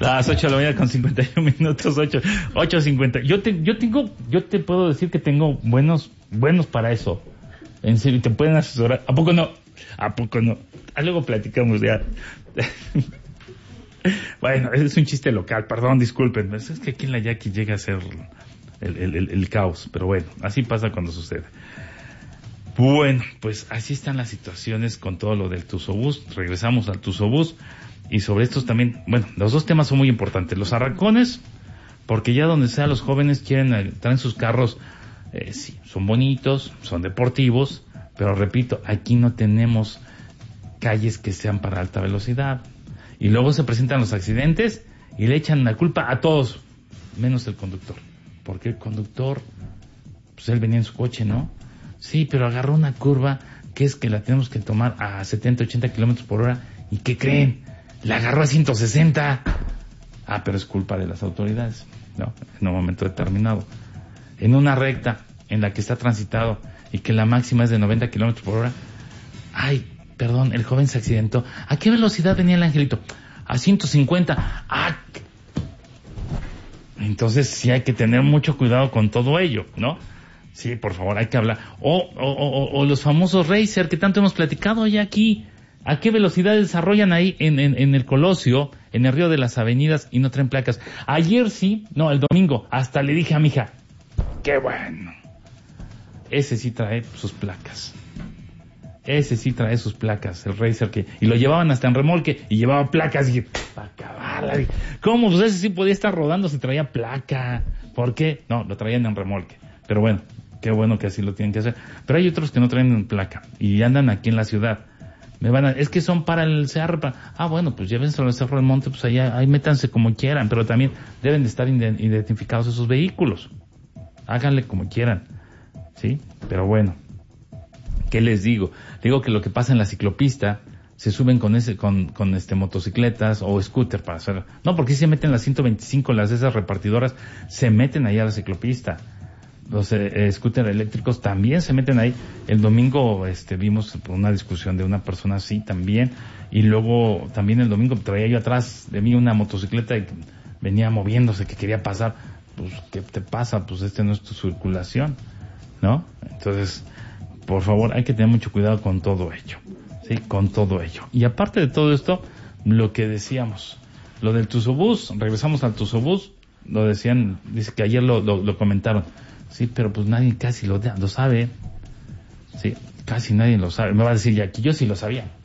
Las 8 de la mañana con 51 minutos, 8:50. Yo te puedo decir que tengo buenos para eso. En serio, te pueden asesorar. ¿A poco no? Luego platicamos ya. Bueno, es un chiste local, perdón, disculpen. Es que aquí en la Yaqui llega a ser el caos, pero bueno, así pasa cuando sucede. Bueno, pues así están las situaciones con todo lo del Tuzobús. Regresamos al Tuzobús. Y sobre estos también, bueno, los dos temas son muy importantes. Los arrancones, porque ya donde sea los jóvenes traen sus carros, sí, son bonitos, son deportivos, pero repito, aquí no tenemos calles que sean para alta velocidad. Y luego se presentan los accidentes y le echan la culpa a todos, menos el conductor. Porque el conductor, pues él venía en su coche, ¿no? Sí, pero agarró una curva que es que la tenemos que tomar a 70, 80 kilómetros por hora. ¿Y qué creen? La agarró a 160. Pero es culpa de las autoridades, ¿no? En un momento determinado. En una recta en la que está transitado y que la máxima es de 90 kilómetros por hora. Ay, perdón, el joven se accidentó. ¿A qué velocidad venía el angelito? A 150. Entonces sí hay que tener mucho cuidado con todo ello, ¿no? Sí, por favor, hay que hablar. O los famosos racer que tanto hemos platicado ya aquí. ¿A qué velocidad desarrollan ahí en el Colosio, en el Río de las Avenidas, y no traen placas? Ayer sí, no, el domingo, hasta le dije a mi hija, ¡qué bueno! Ese sí trae sus placas. El racer y lo llevaban hasta en remolque, y llevaba placas, y dije, para acabarla. ¿Cómo? Pues ese sí podía estar rodando si traía placa. ¿Por qué? No, lo traían en remolque. Pero bueno, qué bueno que así lo tienen que hacer. Pero hay otros que no traen placa, y andan aquí en la ciudad. Es que son para el cerro. Bueno, pues llévense al Cerro del Monte, pues ahí métanse como quieran, pero también deben de estar identificados esos vehículos. Háganle como quieran, ¿sí? Pero bueno, ¿qué les digo? Digo que lo que pasa en la ciclopista, se suben con motocicletas o scooter para hacer. No, porque si se meten las 125, las de esas repartidoras, se meten ahí a la ciclopista. Los scooters eléctricos también se meten ahí. El domingo vimos una discusión de una persona así también, y luego también el domingo traía yo atrás de mí una motocicleta y venía moviéndose, que quería pasar. Pues, ¿qué te pasa? Pues no es tu circulación, ¿no? Entonces, por favor, hay que tener mucho cuidado con todo ello, ¿sí? Con todo ello. Y aparte de todo esto, lo que decíamos, lo del Tuzobús, regresamos al Tuzobús, lo decían, dice que ayer lo comentaron. Sí, pero pues nadie casi lo sabe. Sí, casi nadie lo sabe. Me va a decir ya que yo sí lo sabía.